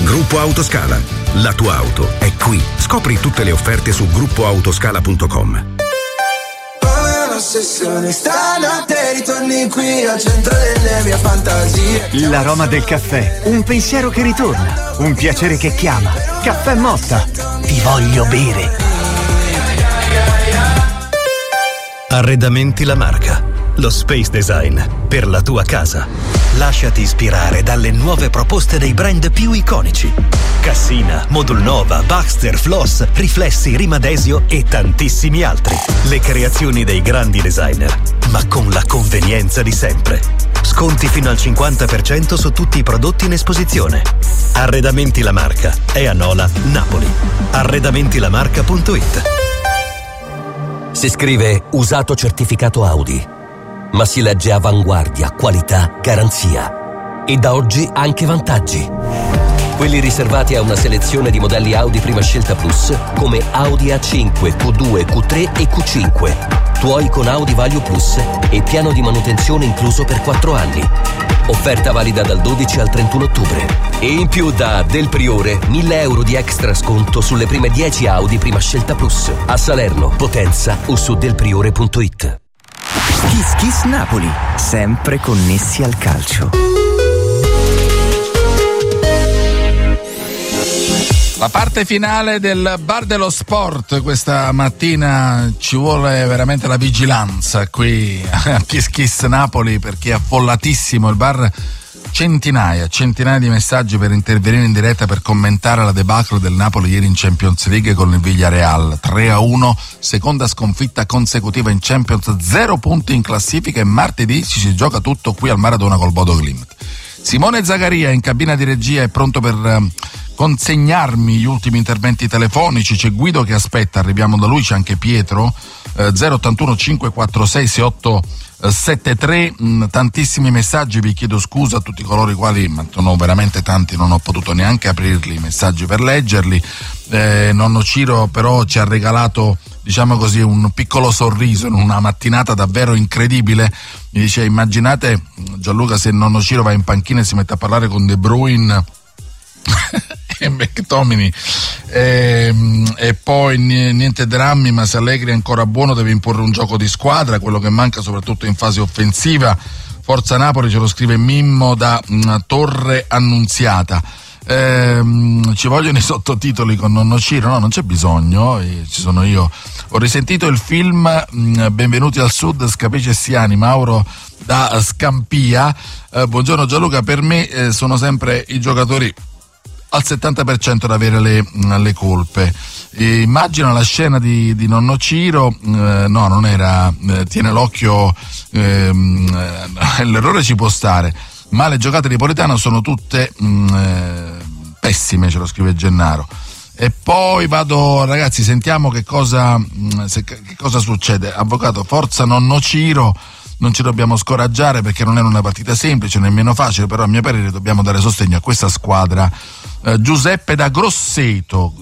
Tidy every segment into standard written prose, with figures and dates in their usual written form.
Gruppo Autoscala. La tua auto è qui. Scopri tutte le offerte su gruppoautoscala.com. Ossessione, stanotte ritorni qui al centro delle mie fantasie. L'aroma del caffè, un pensiero che ritorna, un piacere che chiama. Caffè Motta, ti voglio bere. Arredamenti La Marca, lo space design per la tua casa. Lasciati ispirare dalle nuove proposte dei brand più iconici. Cassina, Modulnova, Baxter, Floss, Riflessi, Rimadesio e tantissimi altri. Le creazioni dei grandi designer, ma con la convenienza di sempre. Sconti fino al 50% su tutti i prodotti in esposizione. Arredamenti La Marca è a Nola, Napoli. Arredamentilamarca.it. Si scrive usato certificato Audi, ma si legge avanguardia, qualità, garanzia. E da oggi anche vantaggi. Quelli riservati a una selezione di modelli Audi Prima Scelta Plus, come Audi A5, Q2, Q3 e Q5. Tuoi con Audi Value Plus e piano di manutenzione incluso per 4 anni. Offerta valida dal 12 al 31 ottobre. E in più da Del Priore 1.000 euro di extra sconto sulle prime 10 Audi Prima Scelta Plus. A Salerno, Potenza o su delpriore.it. Kiss Kiss Napoli, sempre connessi al calcio. La parte finale del Bar dello Sport questa mattina, ci vuole veramente la vigilanza qui a Kiss Kiss Napoli, perché è affollatissimo il bar. Centinaia di messaggi per intervenire in diretta per commentare la debacle del Napoli ieri in Champions League con il Villarreal 3-1, seconda sconfitta consecutiva in Champions, 0 punti in classifica, e martedì ci si gioca tutto qui al Maradona col Bodo Glimt. Simone Zagaria in cabina di regia è pronto per consegnarmi gli ultimi interventi telefonici. C'è Guido che aspetta, arriviamo da lui, c'è anche Pietro, 081 546 6873. Tantissimi messaggi, vi chiedo scusa a tutti coloro i quali, ma sono veramente tanti, non ho potuto neanche aprirli i messaggi per leggerli. Nonno Ciro però ci ha regalato, diciamo così, un piccolo sorriso in una mattinata davvero incredibile. Mi dice: immaginate Gianluca se nonno Ciro va in panchina e si mette a parlare con De Bruyne e McTominay, e poi niente drammi, ma se Allegri è ancora buono deve imporre un gioco di squadra, quello che manca soprattutto in fase offensiva. Forza Napoli, ce lo scrive Mimmo da Torre Annunziata. Ci vogliono i sottotitoli con nonno Ciro? No, non c'è bisogno, ci sono io. Ho risentito il film Benvenuti al Sud, Scapici Siani, Mauro da Scampia. Buongiorno Gianluca, per me sono sempre i giocatori al 70% ad avere le colpe. Immagina la scena di nonno Ciro, no, non era, tiene l'occhio, l'errore ci può stare, ma le giocate di Politano sono tutte pessime, ce lo scrive Gennaro. E poi vado, ragazzi, sentiamo che cosa succede. Avvocato, forza nonno Ciro, non ci dobbiamo scoraggiare perché non è una partita semplice, nemmeno facile, però a mio parere dobbiamo dare sostegno a questa squadra. Giuseppe da Grosseto.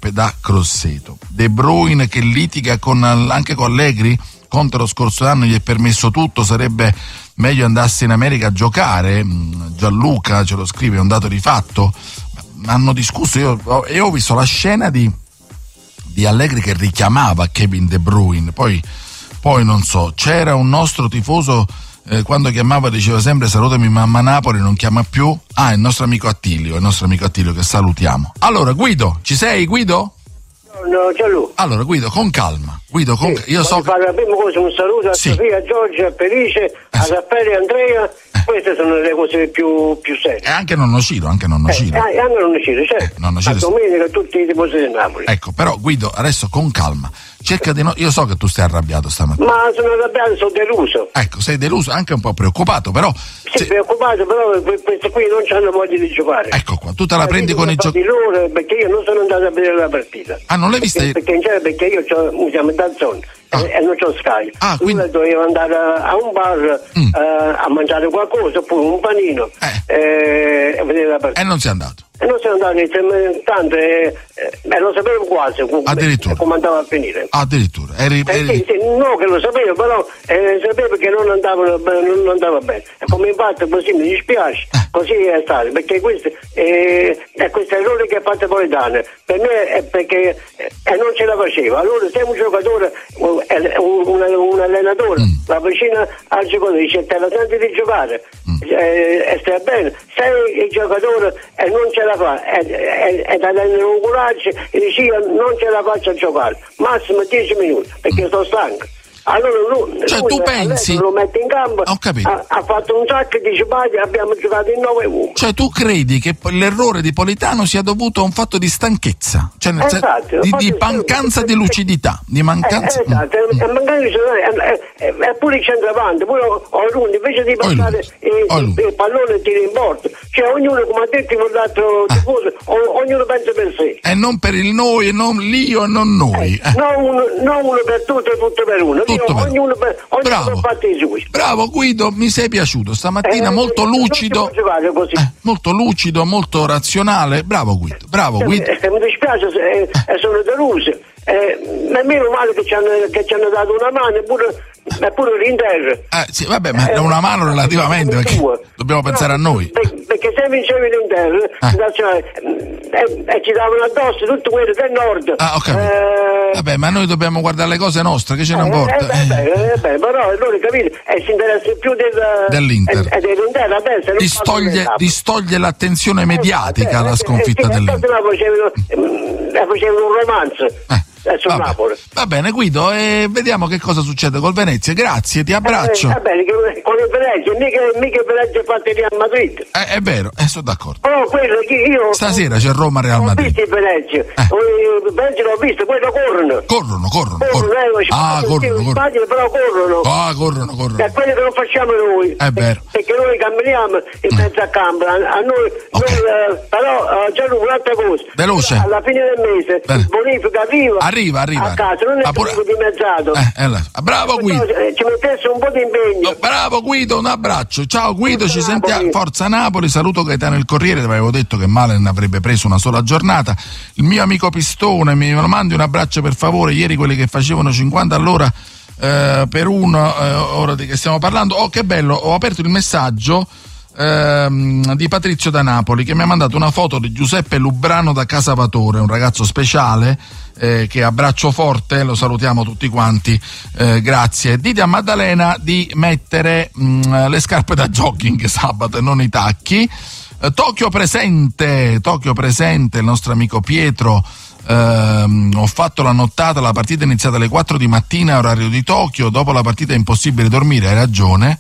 De Bruyne che litiga anche con Allegri, Conte lo scorso anno gli è permesso tutto, sarebbe meglio andasse in America a giocare. Gianluca ce lo scrive, è un dato di fatto. Hanno discusso, io ho visto la scena di Allegri che richiamava Kevin De Bruyne, poi non so, c'era un nostro tifoso quando chiamava diceva sempre salutami mamma Napoli, non chiama più. Il nostro amico Attilio che salutiamo. Allora Guido, ci sei Guido? No, Gianluca. Allora Guido, con calma. Io so fare la prima cosa un saluto a Sofia, a Giorgia, a Felice, a Raffaele e Andrea. Queste sono le cose più serie. E anche nonno Ciro, Anche nonno Ciro, certo. A domenica tutti i tifosi del Napoli. Ecco, però Guido, adesso con calma. Cerca di io so che tu stai arrabbiato stamattina. Ma sono arrabbiato, sono deluso. Ecco, sei deluso, anche un po' preoccupato, però. Sì, preoccupato, però questi qui non hanno voglia di giocare. Ecco qua, tu te la prendi con i giocatori. Perché io non sono andato a vedere la partita. Non l'hai vista? Perché io usiamo Dazzone e non c'ho Sky. Quindi dovevo andare a un bar a mangiare qualcosa, oppure un panino e vedere la partita. E non sei andato. e non siamo andati tanto, lo sapevo quasi come andava a finire. Addirittura sì, no, che lo sapevo, però sapevo che non andava bene, e come infatti così mi dispiace, così è stato, perché questo errore che ha fatto Politano per me è perché non ce la faceva. Allora se un giocatore, un allenatore va vicino al giocatore, dice te la senti di giocare e stai bene, se il giocatore non ce la fa e da dare un coraggio e dice io non ce la faccio a giocare, massimo 10 minuti perché sto stanco. Allora lui tu pensi, lo mette in campo, ha fatto un sacco di sbagli, abbiamo giocato in 9-1. Cioè tu credi che l'errore di Politano sia dovuto a un fatto di stanchezza, cioè di mancanza di lucidità, di mancanza. Esatto, e pure il centravanti, pure Orlando, invece di passare il pallone e tira in porta, cioè ognuno, come ha detto l'altro tifoso, ognuno pensa per sé. E non per il noi, e non l'io e non noi. Non uno per tutto e tutto per uno. Ognuno per fatti i suoi. Bravo Guido, mi sei piaciuto stamattina, molto lucido, molto lucido, molto razionale. Bravo Guido, Mi dispiace, sono deluso. Ma meno male che ci hanno dato una mano, eppure l'Inter. Sì, vabbè, ma è una mano relativamente, perché dobbiamo pensare a noi. Perché se vincevi l'Inter e ci davano addosso tutto quello del nord. Vabbè, ma noi dobbiamo guardare le cose nostre, che ce ne importa? Però allora capite, si interessa più dell'Inter. Dell'Inter adesso distoglie l'attenzione mediatica la sconfitta dell'Inter. Facevano un romanzo. Va bene Guido, vediamo che cosa succede col Venezia. Grazie, ti abbraccio. Va bene, con il Venezia, mica il Venezia fatto lì a Madrid. È vero, sono d'accordo. Però quello che io stasera c'è Roma Real Madrid. Ho visto il Venezia, il Venezia l'ho visto, poi lo corrono. Corrono. Corrono. Corrono. È quello che non facciamo noi. È vero. Perché noi camminiamo in mezzo a campo, a noi però c'è un'altra cosa. Veloce. Alla fine del mese il bonifica arriva a casa, non è pure dimezzato. Bravo Guido. Ci mettesse un po' di impegno. Bravo Guido, un abbraccio. Ciao Guido, ci sentiamo. Forza Napoli, saluto Gaetano il Corriere, avevo detto che Malen avrebbe preso una sola giornata. Il mio amico Pistone, me lo mandi un abbraccio per favore, ieri quelli che facevano 50 all'ora per uno, ora di che stiamo parlando. Oh che bello, ho aperto il messaggio di Patrizio da Napoli che mi ha mandato una foto di Giuseppe Lubrano da Casavatore, un ragazzo speciale che abbraccio forte, lo salutiamo tutti quanti, grazie. Dite a Maddalena di mettere le scarpe da jogging sabato e non i tacchi. Tokyo presente, il nostro amico Pietro. Ho fatto la nottata, la partita è iniziata alle 4 di mattina orario di Tokyo, dopo la partita è impossibile dormire, hai ragione.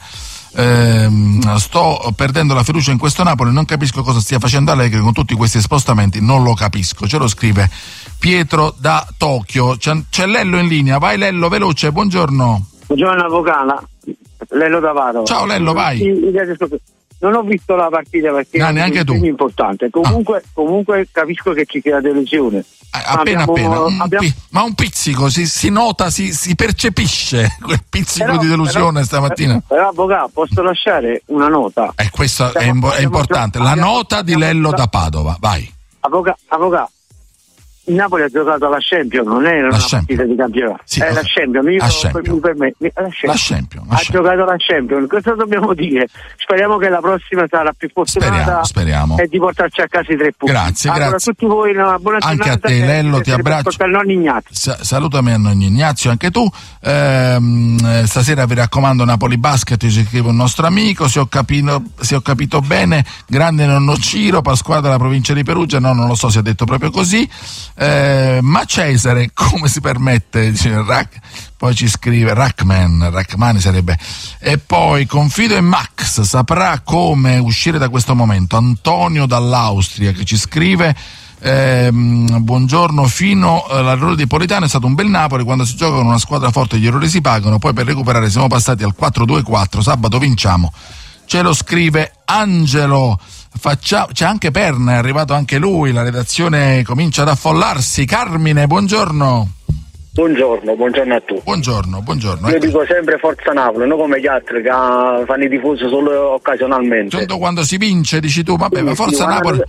Sto perdendo la fiducia in questo Napoli, non capisco cosa stia facendo Allegri con tutti questi spostamenti, non lo capisco. Ce lo scrive Pietro da Tokyo. C'è Lello in linea, vai Lello, veloce, buongiorno. Buongiorno avvocata, Lello da Padova. Ciao Lello, vai. Non ho visto la partita perché neanche tu. È importante. Comunque capisco che ci sia delusione. Appena. Ma un pizzico si nota, si percepisce quel pizzico di delusione stamattina. Però avvocato, posso lasciare una nota? Questo è importante. La nota di Lello da Padova, vai. Avvocato. Il Napoli ha giocato alla Champions, non era una partita di campionato, è la Champions. La Champions. Ha giocato la Champions. Cosa dobbiamo dire? Speriamo che la prossima sarà più fortunata. Speriamo. E di portarci a casa i 3 punti. Grazie. A tutti voi una buona giornata. Anche a te Lello, ti abbraccio. Salutami a nonno Ignazio, anche tu. Stasera vi raccomando Napoli Basket, ci scrive un nostro amico. Se ho capito bene, grande nonno Ciro, Pasquale della provincia di Perugia. No, non lo so se ha detto proprio così. Ma Cesare come si permette, poi ci scrive Rackman sarebbe, e poi confido in Max, saprà come uscire da questo momento. Antonio dall'Austria che ci scrive buongiorno, fino all'errore di Politano è stato un bel Napoli, quando si gioca con una squadra forte gli errori si pagano, poi per recuperare siamo passati al 4-2-4, sabato vinciamo. Ce lo scrive Angelo. C'è anche Perna, è arrivato anche lui, la redazione comincia ad affollarsi. Carmine, buongiorno. Buongiorno a tutti. Buongiorno. Io dico sempre Forza Napoli, non come gli altri che fanno i tifosi solo occasionalmente. Quando si vince dici tu, vabbè, ma Forza Napoli.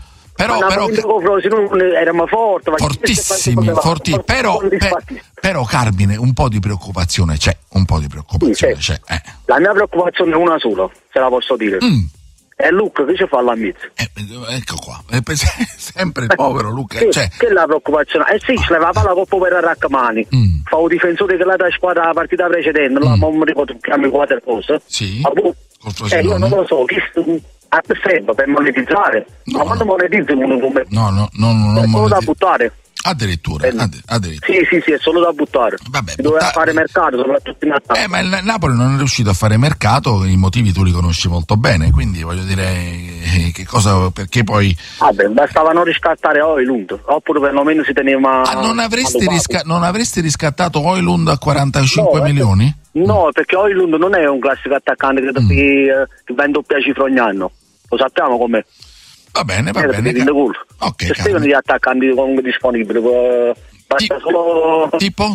però eravamo fortissimi, però Carmine, un po' di preoccupazione c'è, c'è. La mia preoccupazione è una sola, se la posso dire. E Luca che ci fa la mezza? Ecco qua, sempre il povero Luca. Che è la preoccupazione? Sì, ci leva la Coppa per Raccamani. Fa un difensore che l'ha da squadra la partita precedente, non mi ricordo chiami quattro cose. Sì. Io non lo so, a sempre per monetizzare. Ma quando monetizzi uno come? No, è solo da buttare. Addirittura. Sì, è solo da buttare. Vabbè, doveva fare mercato, soprattutto in attacco. Ma il Napoli non è riuscito a fare mercato, i motivi tu li conosci molto bene, quindi voglio dire che cosa, perché poi. Vabbè, bastava non riscattare Højlund, oppure perlomeno si teneva. Non avresti riscattato Højlund a 45 milioni? No, perché Højlund non è un classico attaccante che va in doppia cifra ogni anno. Lo sappiamo com'è. Va bene. Ok. Ci sono gli attaccanti comunque disponibili. Basta solo. Tipo?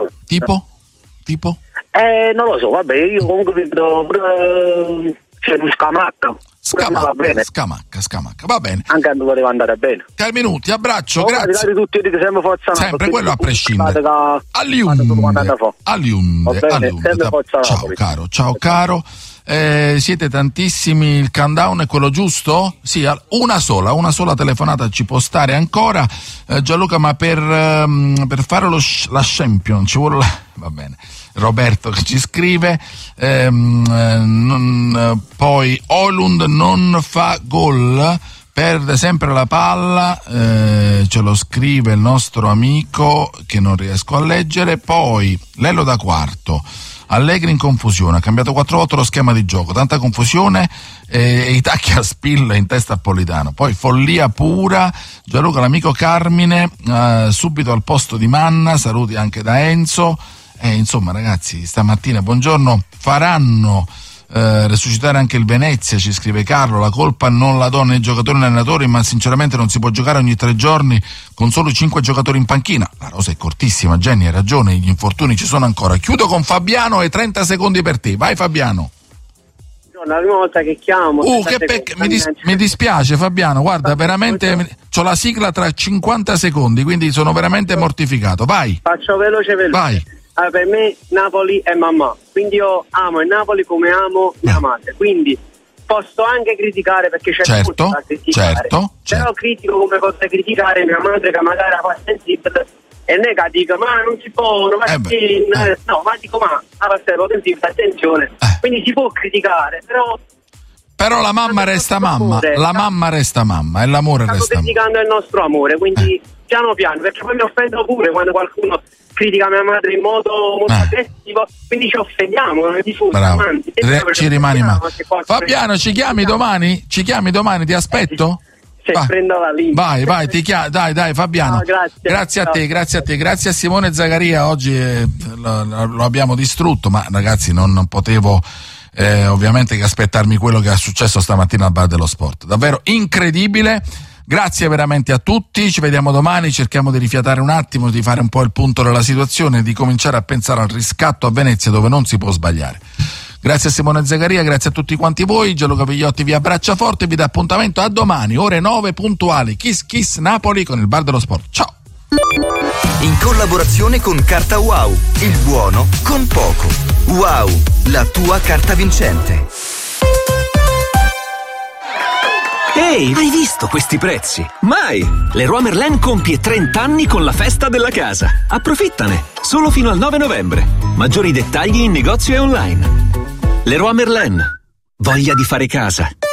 Non lo so, vabbè, io comunque vedo c'è un Scamacca. Scamacca, va bene. Anche quando voleva andare bene. Carminuti, abbraccio, grazie. Tutti che sempre forza. Sempre quello a prescindere. Aliunde. Ciao caro. Siete tantissimi, il countdown è quello giusto? Sì, una sola telefonata ci può stare ancora. Gianluca, ma per fare la Champion ci vuole va bene. Roberto che ci scrive poi Højlund non fa gol, perde sempre la palla, ce lo scrive il nostro amico che non riesco a leggere. Poi Lello da quarto, Allegri in confusione, ha cambiato 4 volte lo schema di gioco, tanta confusione e i tacchi a spilla in testa a Politano. Poi follia pura, Gianluca l'amico Carmine subito al posto di Manna, saluti anche da Enzo. Insomma ragazzi, stamattina buongiorno, faranno resuscitare anche il Venezia, ci scrive Carlo, la colpa non la do né ai giocatori né ai allenatori, ma sinceramente non si può giocare ogni 3 giorni con solo 5 giocatori in panchina. La rosa è cortissima, Jenny hai ragione, gli infortuni ci sono ancora. Chiudo con Fabiano e 30 secondi per te, vai Fabiano. La prima volta che chiamo mi dispiace Fabiano, guarda, veramente c'ho la sigla tra 50 secondi, quindi sono veramente mortificato. Vai, faccio veloce. Vai. Per me Napoli è mamma, quindi io amo il Napoli come amo mia madre, quindi posso anche criticare perché c'è molto da criticare, però critico come posso criticare mia madre che magari fa sensibile e non è che dico ma non si può, no, ma dico ma fa sensibile, attenzione, quindi si può criticare, però la mamma resta mamma, mamma resta mamma e l'amore resta. Sto criticando il nostro amore, quindi piano piano, perché poi mi offendo pure quando qualcuno critica mia madre in modo molto aggressivo, quindi ci offendiamo, ci rimani male. Fabiano, ci chiami domani? Ti aspetto? Prendo la linea. Vai, dai Fabiano. No, grazie a te, grazie a Simone Zagaria, oggi lo abbiamo distrutto, ma ragazzi non potevo ovviamente che aspettarmi quello che è successo stamattina al Bar dello Sport, davvero incredibile. Grazie veramente a tutti, ci vediamo domani, cerchiamo di rifiatare un attimo, di fare un po' il punto della situazione e di cominciare a pensare al riscatto a Venezia dove non si può sbagliare. Grazie a Simone Zagaria, grazie a tutti quanti voi, Gianluca Vigliotti vi abbraccia forte e vi dà appuntamento a domani, ore 9 puntuali, Kiss Napoli con il Bar dello Sport. Ciao! In collaborazione con Carta Wow, il buono con poco. Wow, la tua carta vincente. Ehi, hai visto questi prezzi? Mai! Leroy Merlin compie 30 anni con la festa della casa. Approfittane! Solo fino al 9 novembre. Maggiori dettagli in negozio e online. Leroy Merlin. Voglia di fare casa.